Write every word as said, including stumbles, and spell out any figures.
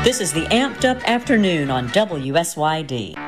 This is the Amped Up Afternoon on W S Y D.